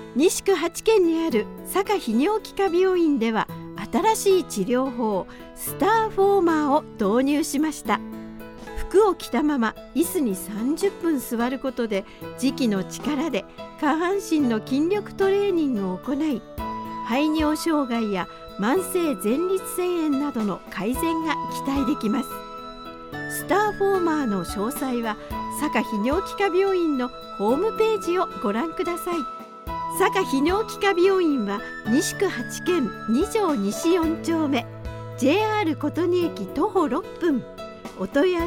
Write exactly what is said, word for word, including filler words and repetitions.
西区八軒にある坂泌尿器科病院では新しい治療法スターフォーマーを導入しました。服を着たまま椅子にさんじゅっぷん座ることで磁気の力で下半身の筋力トレーニングを行い、排尿障害や慢性前立腺炎などの改善が期待できます。スターフォーマーの詳細は坂泌尿器科病院のホームページをご覧ください。坂泌尿器科病院は西区八軒に条西よん丁目、 ジェイアール 琴仁駅徒歩ろっぷん。お問い合わせ